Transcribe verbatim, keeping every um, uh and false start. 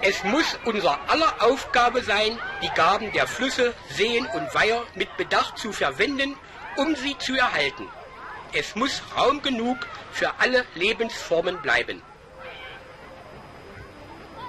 Es muss unser aller Aufgabe sein, die Gaben der Flüsse, Seen und Weiher mit Bedacht zu verwenden, um sie zu erhalten. Es muss Raum genug für alle Lebensformen bleiben.